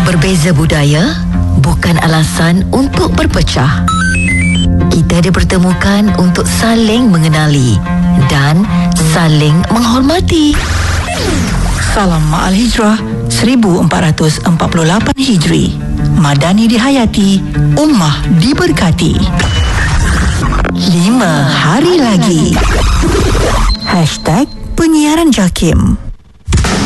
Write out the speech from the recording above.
Berbeza budaya bukan alasan untuk berpecah. Kita dipertemukan untuk saling mengenali dan saling menghormati. Salam Ma'al Hijrah 1448 Hijri. Madani dihayati, ummah diberkati. 5 hari lagi. #penyiaran JAKIM.